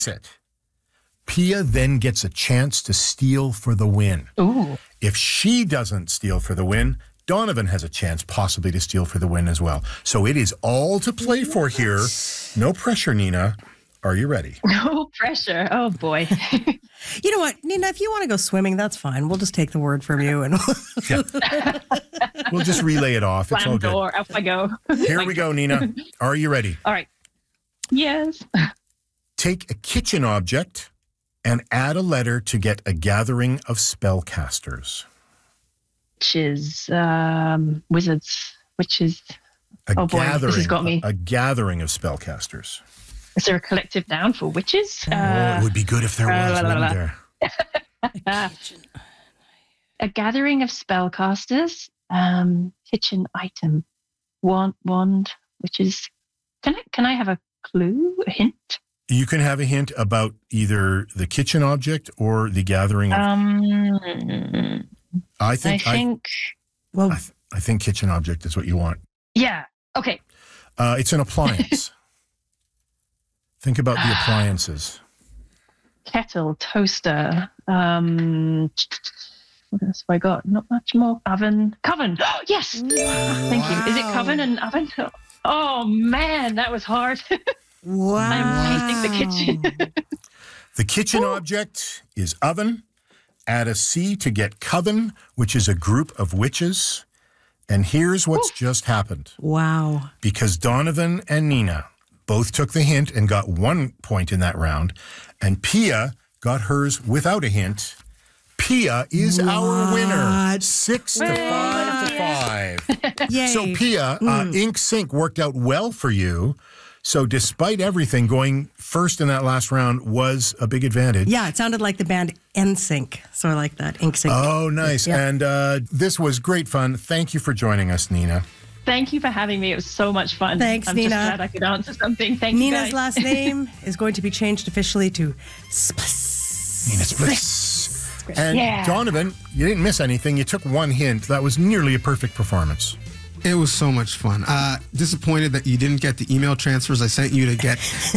it. Pia then gets a chance to steal for the win. Ooh. If she doesn't steal for the win, Donovan has a chance possibly to steal for the win as well. So it is all to play for here. No pressure, Nina. Are you ready? No pressure. Oh, boy. You know what, Nina, if you want to go swimming, that's fine. We'll just take the word from you and We'll just relay it off. It's all Slam good. door. Off I go. Here we go, Nina. Are you ready? All right. Yes. Take a kitchen object and add a letter to get a gathering of spellcasters. Which is wizards. Which is... Boy, this has got me. A gathering of spellcasters. Is there a collective noun for witches? It would be good if there was, wouldn't there? A gathering of spellcasters. Kitchen item. Wand. Which is... Can I have a clue? A hint? You can have a hint about either the kitchen object or the gathering of... I think kitchen object is what you want. Yeah. Okay. It's an appliance. Think about the appliances. Kettle, toaster. What else have I got? Not much more. Oven. Coven. Oh, yes. Thank you. Is it coven and oven? Oh, man, that was hard. Wow. I'm hating the kitchen. The kitchen object is oven. Add a C to get coven, which is a group of witches. And here's what's just happened. Wow. Because Donovan and Nina both took the hint and got 1 point in that round, and Pia got hers without a hint. Pia is our winner. 6 to 5 to 5. Yay. So Pia, Ink Sync worked out well for you. So despite everything, going first in that last round was a big advantage. Yeah, it sounded like the band NSYNC. So I like that, Ink Sync. Oh, nice. Yeah. And this was great fun. Thank you for joining us, Nina. Thank you for having me. It was so much fun. Thanks, I'm Nina. just glad I could answer something. Thank you, Nina's guys. last name is going to be changed officially to Spliss. Nina Spliss. And Yeah. Donovan, you didn't miss anything. You took one hint. That was nearly a perfect performance. It was so much fun. Disappointed that you didn't get the email transfers I sent you to get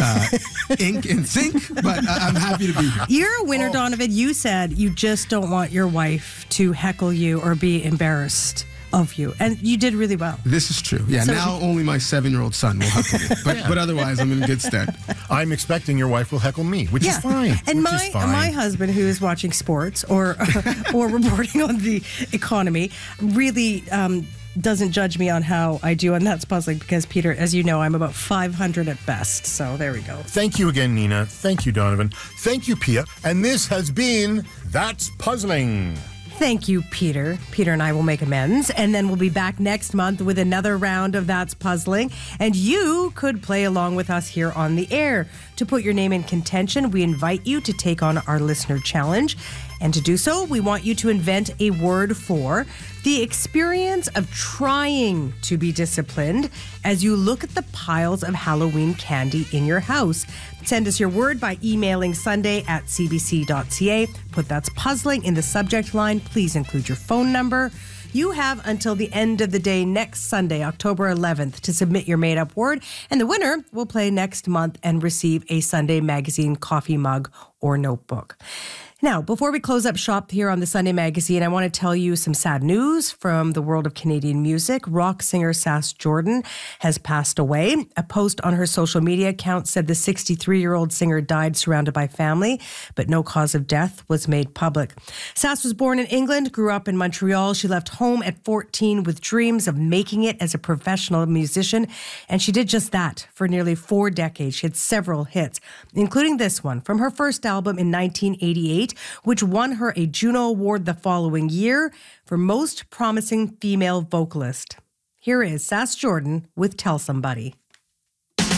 Ink and Sync, but I'm happy to be here. You're a winner, Donovan. You said you just don't want your wife to heckle you or be embarrassed of you. And you did really well. This is true. Yeah, So- now only my 7-year-old son will heckle me. But otherwise, I'm in good stead. I'm expecting your wife will heckle me, which is fine. And which is fine. my husband, who is watching sports or or reporting on the economy, really doesn't judge me on how I do, and that's puzzling because, Peter, as you know, I'm about 500 at best. So there we go. Thank you again, Nina. Thank you, Donovan. Thank you, Pia. And this has been That's Puzzling. Thank you, Peter. Peter and I will make amends, and then we'll be back next month with another round of That's Puzzling, and you could play along with us here on the air. To put your name in contention, we invite you to take on our listener challenge, and to do so, we want you to invent a word for the experience of trying to be disciplined as you look at the piles of Halloween candy in your house. Send us your word by emailing sunday@cbc.ca. Put That's Puzzling in the subject line. Please include your phone number. You have until the end of the day next Sunday, October 11th, to submit your made-up word, and the winner will play next month and receive a Sunday Magazine coffee mug or notebook. Now, before we close up shop here on the Sunday Magazine, I want to tell you some sad news from the world of Canadian music. Rock singer Sass Jordan has passed away. A post on her social media account said the 63-year-old singer died surrounded by family, but no cause of death was made public. Sass was born in England, grew up in Montreal. She left home at 14 with dreams of making it as a professional musician, and she did just that for nearly 4 decades. She had several hits, including this one from her first album in 1988, which won her a Juno Award the following year for Most Promising Female Vocalist. Here is Sass Jordan with Tell Somebody.